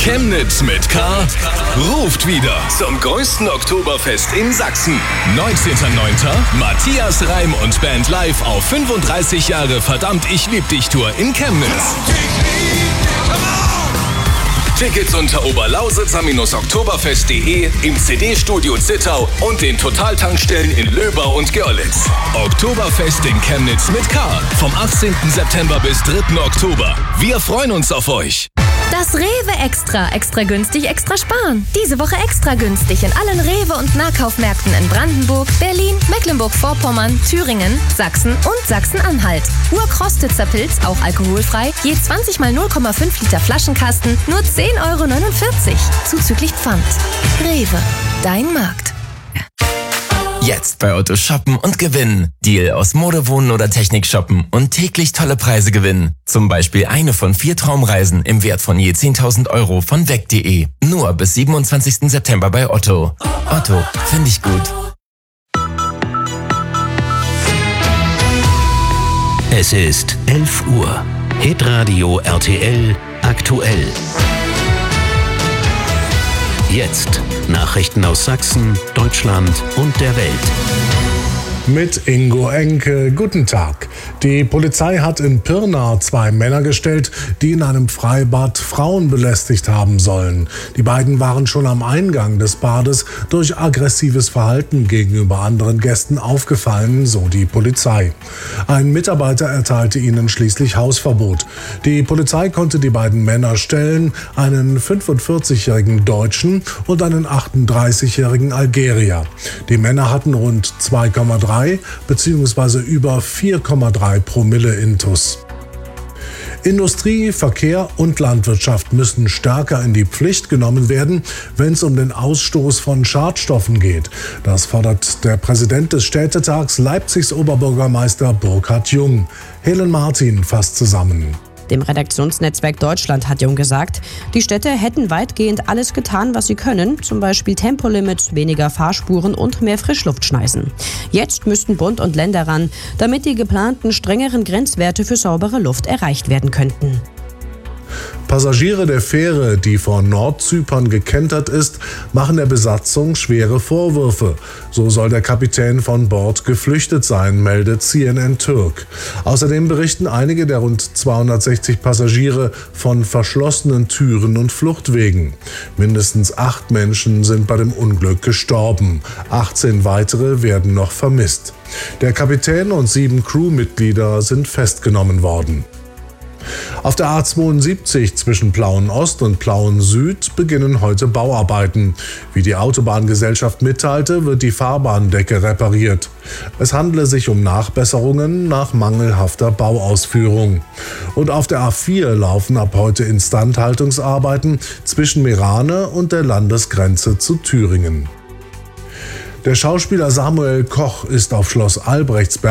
Chemnitz mit K ruft wieder zum größten Oktoberfest in Sachsen. 19.09. Matthias Reim und Band live auf 35 Jahre Verdammt, ich lieb dich Tour in Chemnitz. Tickets unter oberlausitzer-oktoberfest.de, im CD-Studio Zittau und den Totaltankstellen in Löbau und Görlitz. Oktoberfest in Chemnitz mit K. Vom 18. September bis 3. Oktober. Wir freuen uns auf euch. Das Rewe Extra. Extra günstig, extra sparen. Diese Woche extra günstig in allen Rewe- und Nahkaufmärkten in Brandenburg, Berlin, Mecklenburg-Vorpommern, Thüringen, Sachsen und Sachsen-Anhalt. Urkrostitzer Pilz, auch alkoholfrei, je 20 mal 0,5 Liter Flaschenkasten, nur 10,49 €. Zuzüglich Pfand. Rewe, dein Markt. Jetzt bei Otto shoppen und gewinnen. Deal aus Mode, Wohnen oder Technik shoppen und täglich tolle Preise gewinnen. Zum Beispiel eine von 4 Traumreisen im Wert von je 10.000 € von weg.de. Nur bis 27. September bei Otto. Otto, finde ich gut. Es ist 11 Uhr. Hitradio RTL aktuell. Jetzt Nachrichten aus Sachsen, Deutschland und der Welt. Mit Ingo Enke. Guten Tag. Die Polizei hat in Pirna 2 Männer gestellt, die in einem Freibad Frauen belästigt haben sollen. Die beiden waren schon am Eingang des Bades durch aggressives Verhalten gegenüber anderen Gästen aufgefallen, so die Polizei. Ein Mitarbeiter erteilte ihnen schließlich Hausverbot. Die Polizei konnte die beiden Männer stellen, einen 45-jährigen Deutschen und einen 38-jährigen Algerier. Die Männer hatten rund 2,3 bzw. über 4,3 Promille Intus. Industrie, Verkehr und Landwirtschaft müssen stärker in die Pflicht genommen werden, wenn es um den Ausstoß von Schadstoffen geht. Das fordert der Präsident des Städtetags Leipzigs Oberbürgermeister Burkhard Jung. Helen Martin fasst zusammen. Dem Redaktionsnetzwerk Deutschland hat Jung gesagt, die Städte hätten weitgehend alles getan, was sie können, zum Beispiel Tempolimit, weniger Fahrspuren und mehr Frischluftschneisen. Jetzt müssten Bund und Länder ran, damit die geplanten strengeren Grenzwerte für saubere Luft erreicht werden könnten. Passagiere der Fähre, die vor Nordzypern gekentert ist, machen der Besatzung schwere Vorwürfe. So soll der Kapitän von Bord geflüchtet sein, meldet CNN Türk. Außerdem berichten einige der rund 260 Passagiere von verschlossenen Türen und Fluchtwegen. Mindestens 8 Menschen sind bei dem Unglück gestorben. 18 weitere werden noch vermisst. Der Kapitän und 7 Crewmitglieder sind festgenommen worden. Auf der A72 zwischen Plauen-Ost und Plauen-Süd beginnen heute Bauarbeiten. Wie die Autobahngesellschaft mitteilte, wird die Fahrbahndecke repariert. Es handele sich um Nachbesserungen nach mangelhafter Bauausführung. Und auf der A4 laufen ab heute Instandhaltungsarbeiten zwischen Merane und der Landesgrenze zu Thüringen. Der Schauspieler Samuel Koch ist auf Schloss Albrechtsberg